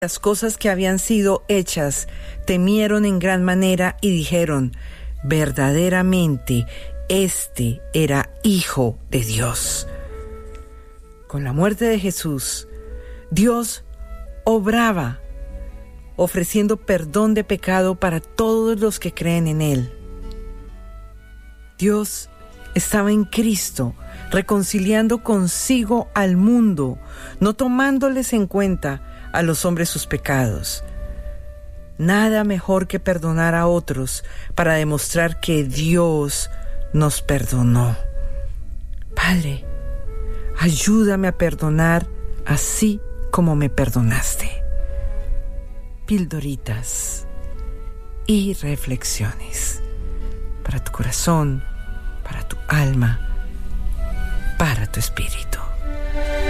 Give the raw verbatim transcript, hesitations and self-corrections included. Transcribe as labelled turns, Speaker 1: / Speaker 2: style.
Speaker 1: las cosas que habían sido hechas, temieron en gran manera y dijeron: verdaderamente, este era Hijo de Dios. Con la muerte de Jesús, Dios obraba, ofreciendo perdón de pecado para todos los que creen en Él. Dios estaba en Cristo, reconciliando consigo al mundo, no tomándoles en cuenta a los hombres sus pecados. Nada mejor que perdonar a otros para demostrar que Dios nos perdonó. Padre, ayúdame a perdonar así como me perdonaste. Pildoritas y reflexiones para tu corazón, para tu alma, para tu espíritu.